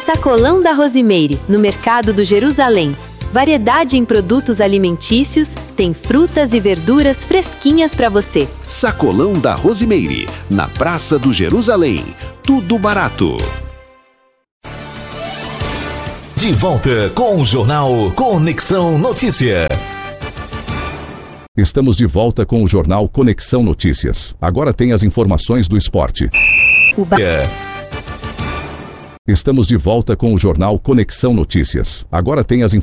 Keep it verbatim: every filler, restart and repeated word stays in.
Sacolão da Rosimeire, no Mercado do Jerusalém. Variedade em produtos alimentícios, tem frutas e verduras fresquinhas para você. Sacolão da Rosimeire, na Praça do Jerusalém. Tudo barato. De volta com o Jornal Conexão Notícia. Estamos de volta com o Jornal Conexão Notícias. Agora tem as informações do esporte. O ba... Estamos de volta com o Jornal Conexão Notícias. Agora tem as informações